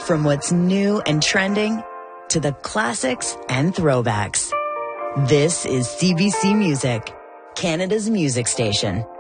From what's new and trending to the classics and throwbacks. This is CBC Music, Canada's music station.